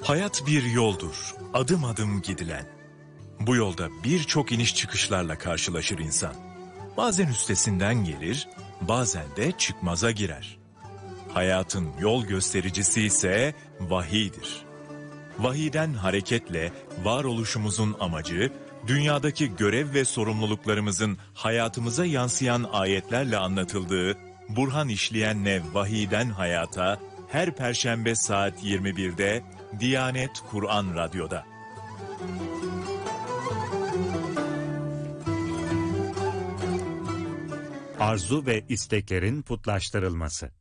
Hayat bir yoldur, adım adım gidilen. Bu yolda birçok iniş çıkışlarla karşılaşır insan. Bazen üstesinden gelir, bazen de çıkmaza girer. Hayatın yol göstericisi ise vahiydir. Vahiyden hareketle varoluşumuzun amacı, dünyadaki görev ve sorumluluklarımızın hayatımıza yansıyan ayetlerle anlatıldığı Burhan İşleyen'le Vahiyden Hayata her Perşembe saat 21'de Diyanet Kur'an Radyo'da. Arzu ve isteklerin putlaştırılması.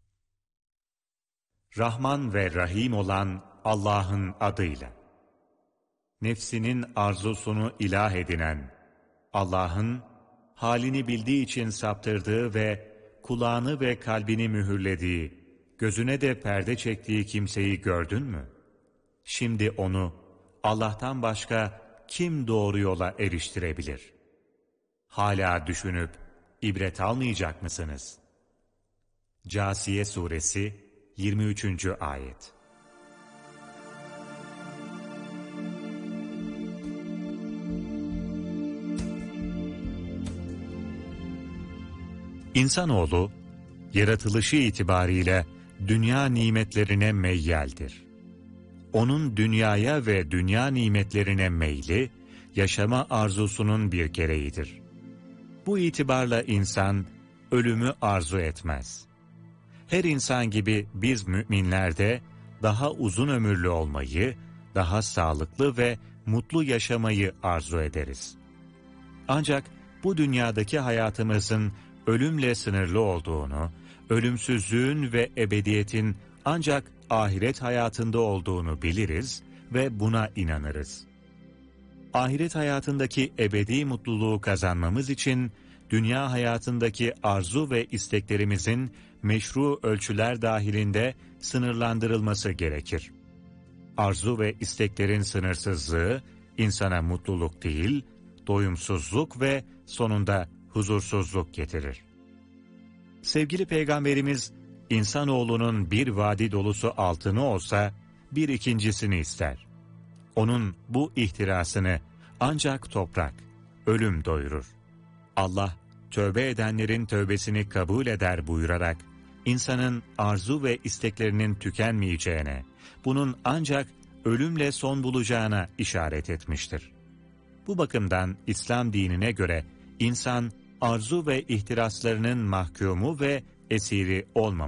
Rahman ve Rahim olan Allah'ın adıyla. Nefsinin arzusunu ilah edinen, Allah'ın halini bildiği için saptırdığı ve kulağını ve kalbini mühürlediği, gözüne de perde çektiği kimseyi gördün mü? Şimdi onu Allah'tan başka kim doğru yola eriştirebilir? Hala düşünüp ibret almayacak mısınız? Câsiye Suresi 23. Ayet. İnsanoğlu, yaratılışı itibariyle dünya nimetlerine meyyaldir. Onun dünyaya ve dünya nimetlerine meyli, yaşama arzusunun bir gereğidir. Bu itibarla insan, ölümü arzu etmez. Her insan gibi biz müminler de daha uzun ömürlü olmayı, daha sağlıklı ve mutlu yaşamayı arzu ederiz. Ancak bu dünyadaki hayatımızın ölümle sınırlı olduğunu, ölümsüzlüğün ve ebediyetin ancak ahiret hayatında olduğunu biliriz ve buna inanırız. Ahiret hayatındaki ebedi mutluluğu kazanmamız için, dünya hayatındaki arzu ve isteklerimizin meşru ölçüler dahilinde sınırlandırılması gerekir. Arzu ve isteklerin sınırsızlığı, insana mutluluk değil, doyumsuzluk ve sonunda huzursuzluk getirir. Sevgili Peygamberimiz, insanoğlunun bir vadi dolusu altını olsa, bir ikincisini ister. Onun bu ihtirasını ancak toprak, ölüm doyurur. Allah, tövbe edenlerin tövbesini kabul eder buyurarak, insanın arzu ve isteklerinin tükenmeyeceğine, bunun ancak ölümle son bulacağına işaret etmiştir. Bu bakımdan İslam dinine göre, insan arzu ve ihtiraslarının mahkumu ve esiri olmamalıdır.